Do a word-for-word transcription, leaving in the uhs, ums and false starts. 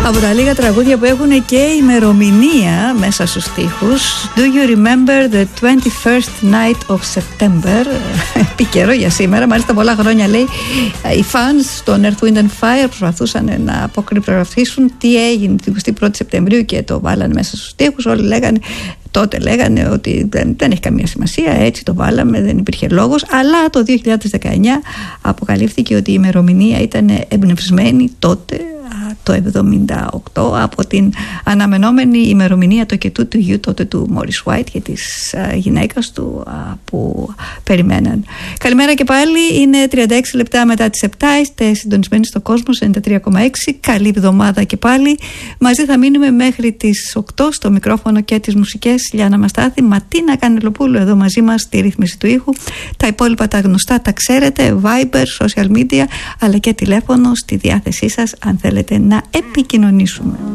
Από τα λίγα τραγούδια που έχουν και ημερομηνία μέσα στους στίχους. Do you remember the twenty-first night of September? Επίκαιρο για σήμερα. Μάλιστα πολλά χρόνια, λέει, οι fans των Earth, Wind and Fire προσπαθούσαν να αποκρυπτογραφήσουν τι έγινε την εικοστή πρώτη Σεπτεμβρίου και το βάλανε μέσα στους στίχους. Όλοι λέγανε, τότε λέγανε ότι δεν, δεν έχει καμία σημασία, έτσι το βάλαμε, δεν υπήρχε λόγος. Αλλά το δύο χιλιάδες δεκαεννιά αποκαλύφθηκε ότι η ημερομηνία ήταν εμπνευσμένη τότε, το εβδομήντα οκτώ, από την αναμενόμενη ημερομηνία τοκετού του γιου τότε του Morris White και της α, γυναίκας του α, που περιμέναν. Καλημέρα και πάλι, είναι τριάντα έξι λεπτά μετά τις επτά, είστε συντονισμένοι στο Κόσμος ενενήντα τρία κόμμα έξι. Καλή εβδομάδα και πάλι. Μαζί θα μείνουμε μέχρι τις οκτώ στο μικρόφωνο και τις μουσικές. Λιάννα Μαστάθη, Ματίνα Κανελοπούλου εδώ μαζί μας στη ρύθμιση του ήχου. Τα υπόλοιπα τα γνωστά τα ξέρετε, Viber, social media, αλλά και τηλέφωνο στη διάθεσή σας αν θέλετε να επικοινωνήσουμε.